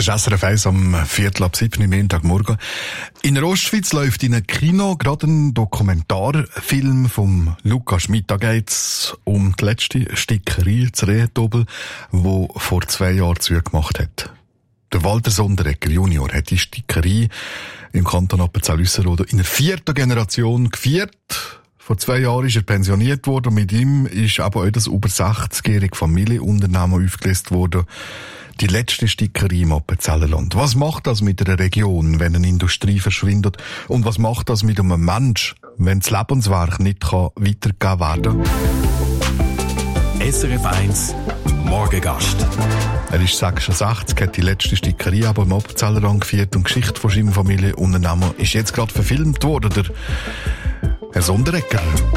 Das ist SRF 1 am 6:15 am Montagmorgen. In der Ostschweiz läuft in einem Kino gerade ein Dokumentarfilm vom Luca Schmid. Da geht's um die letzte Stickerei zu Rehentobel, die vor 2 Jahren zugemacht hat. Der Walter Sonderegger Junior hat die Stickerei im Kanton Appenzell-Ausserrhoden in der 4. Generation geführt. Vor 2 Jahren ist er pensioniert worden und mit ihm ist aber auch das über 60-jährige Familienunternehmen aufgelöst worden. Die letzte Stickerei im Appenzellerland. Was macht das mit einer Region, wenn eine Industrie verschwindet? Und was macht das mit einem Mensch, wenn das Lebenswerk nicht weitergegeben werden kann? SRF 1 Morgengast. Er ist 66, hat die letzte Stickerei aber im Appenzellerland geführt und die Geschichte von seinem Familienunternehmer ist jetzt gerade verfilmt worden. Der Herr Sonderegger.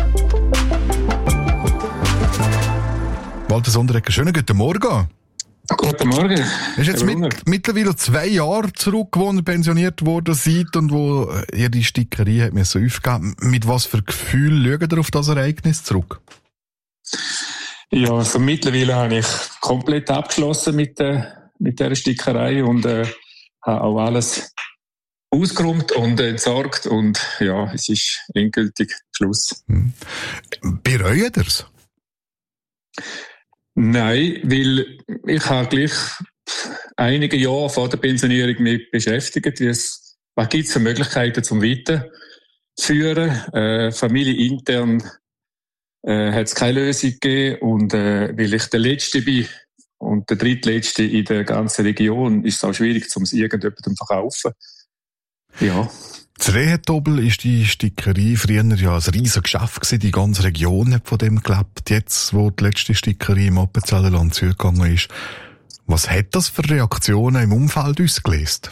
Walter Sonderegger, schönen guten Morgen. Guten Morgen. Es ist jetzt mittlerweile 2 Jahre zurück, wo ihr pensioniert worden seid und wo ihr die Stickerei hat müssen aufgeben. Mit was für Gefühl schaut ihr auf das Ereignis zurück? Ja, also mittlerweile habe ich komplett abgeschlossen mit dieser Stickerei und habe auch alles ausgeräumt und entsorgt und ja, es ist endgültig Schluss. Bereut ihr's? Nein, weil ich habe gleich einige Jahre vor der Pensionierung mich beschäftigt, was gibt es für Möglichkeiten zum Weiterführen. Familienintern hat es keine Lösung gegeben und weil ich der Letzte bin und der Drittletzte in der ganzen Region, ist es auch schwierig, um es irgendjemandem zu verkaufen. Ja. In Rehentobel ist die Stickerei früher ja ein riesiges Geschäft gewesen. Die ganze Region hat von dem gelebt. Jetzt, wo die letzte Stickerei im Appenzellerland zugegangen ist, was hat das für Reaktionen im Umfeld ausgelöst?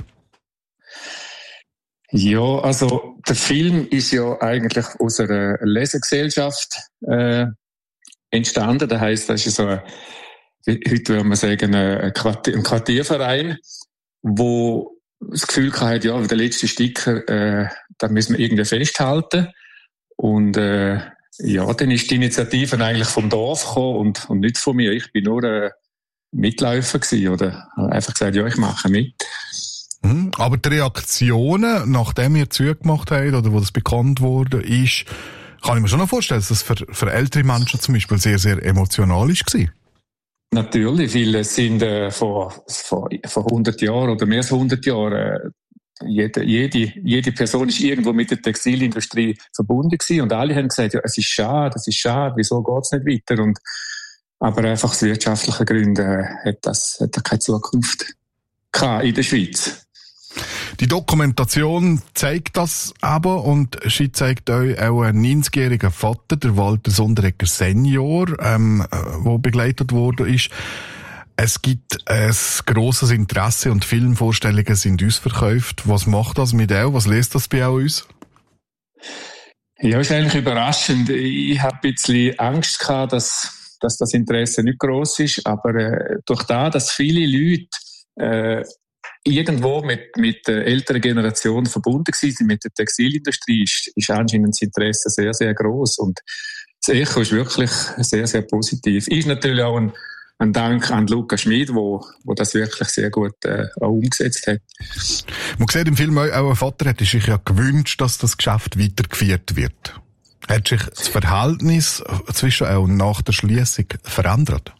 Ja, also der Film ist ja eigentlich aus einer Lesegesellschaft entstanden. Das heisst, das ist so heute würde man sagen, ein Quartierverein, wo das Gefühl hatte, ja, der letzte Sticker, da müssen wir irgendwie festhalten. Und ja, dann ist die Initiative eigentlich vom Dorf gekommen und nicht von mir. Ich bin nur Mitläufer gewesen, oder einfach gesagt, ja, ich mache mit. Aber die Reaktionen, nachdem ihr zugemacht habt, oder wo das bekannt wurde, ist, kann ich mir schon noch vorstellen, dass das für ältere Menschen zum Beispiel sehr, sehr emotional war. Natürlich, weil es sind vor 100 Jahren oder mehr als 100 Jahren jede Person ist irgendwo mit der Textilindustrie verbunden gewesen und alle haben gesagt, ja, es ist schade, wieso geht's nicht weiter? Aber einfach aus wirtschaftlichen Gründen hat da keine Zukunft gehabt in der Schweiz. Die Dokumentation zeigt das aber und sie zeigt euch auch einen 90-jährigen Vater, der Walter Sonderegger Senior, der begleitet worden ist. Es gibt ein grosses Interesse und Filmvorstellungen sind ausverkauft. Was macht das mit euch? Was löst das bei uns? Ja, ist eigentlich überraschend. Ich habe ein bisschen Angst gehabt, dass das Interesse nicht gross ist, aber durch das, dass viele Leute irgendwo mit der älteren Generation verbunden sind, mit der Textilindustrie, ist anscheinend das Interesse sehr, sehr gross. Und das Echo ist wirklich sehr, sehr positiv. Ist natürlich auch ein Dank an Luca Schmid, wo das wirklich sehr gut auch umgesetzt hat. Man sieht im Film auch, ein Vater hat sich ja gewünscht, dass das Geschäft weitergeführt wird. Hat sich das Verhältnis zwischen auch nach der Schliessung verändert?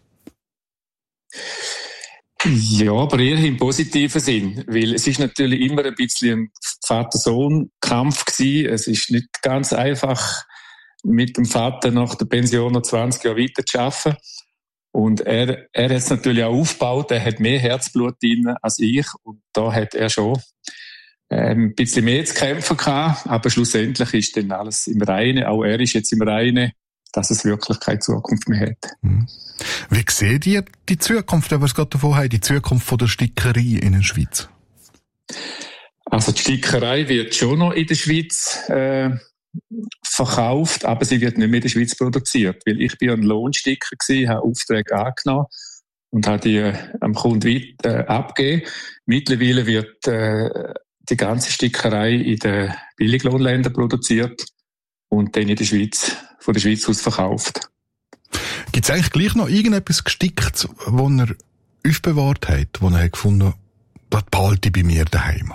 Ja, aber eher im positiven Sinn, weil es ist natürlich immer ein bisschen ein Vater-Sohn-Kampf gewesen. Es ist nicht ganz einfach, mit dem Vater nach der Pension noch 20 Jahre weiter zu arbeiten. Und er hat es natürlich auch aufgebaut, er hat mehr Herzblut drin als ich und da hat er schon ein bisschen mehr zu kämpfen gehabt, aber schlussendlich ist dann alles im Reinen, auch er ist jetzt im Reinen, dass es wirklich keine Zukunft mehr hat. Wie seht ihr die Zukunft, wenn wir es gerade davon haben, die Zukunft von der Stickerei in der Schweiz? Also die Stickerei wird schon noch in der Schweiz verkauft, aber sie wird nicht mehr in der Schweiz produziert, weil ich bin ein Lohnsticker gewesen, habe Aufträge angenommen und habe die am Kunden abgegeben. Mittlerweile wird die ganze Stickerei in den Billiglohnländern produziert und dann in der Schweiz, von der Schweiz aus verkauft. Gibt es eigentlich gleich noch irgendetwas Gesticktes, das ihr aufbewahrt habt, wo ihr gefunden habt, das behalte ich bei mir daheim?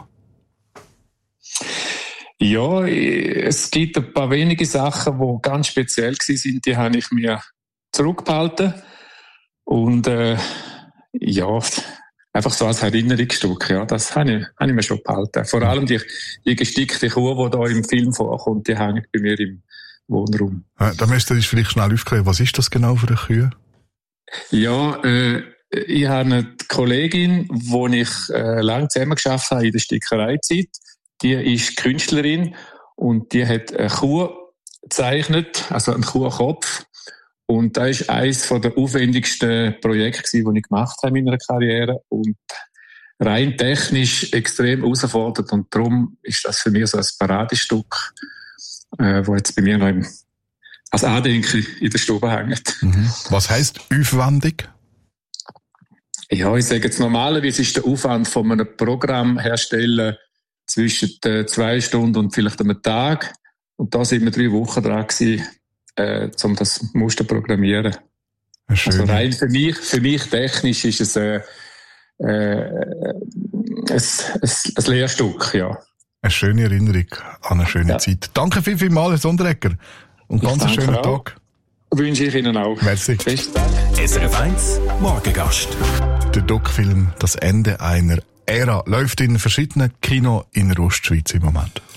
Ja, es gibt ein paar wenige Sachen, die ganz speziell waren, die habe ich mir zurückbehalten. Und einfach so als Erinnerungsstück, ja, das habe ich mir schon behalten. Vor allem die gestickte Kuh, die da im Film vorkommt, die hängt bei mir im Wohnraum. Da müsst ihr vielleicht schnell aufklären, was ist das genau für eine Kühe? Ja, ich habe eine Kollegin, die ich lange zusammengearbeitet habe in der Stickereizeit. Die ist Künstlerin und die hat eine Kuh gezeichnet, also einen Kuhkopf. Und das war eines der aufwendigsten Projekte, die ich gemacht habe in meiner Karriere. Und rein technisch extrem herausfordernd. Und darum ist das für mich so ein Paradestück, wo jetzt bei mir noch als Andenken in der Stube hängt. Mhm. Was heisst aufwendig? Ja, ich sage jetzt normalerweise ist der Aufwand von einem Programm herstellen zwischen 2 Stunden und vielleicht einem Tag. Und da sind wir 3 Wochen dran gewesen, um das Muster zu programmieren. Also rein für mich technisch ist es ein Lehrstück, ja. Eine schöne Erinnerung an eine schöne Zeit. Danke vielmals, Herr Sonderegger. Und ganz einen schönen Tag. Wünsche ich Ihnen auch. Merci. Besten Dank. SRF 1 Morgengast. Der Doc-Film «Das Ende einer Ära» läuft in verschiedenen Kinos in der Ostschweiz im Moment.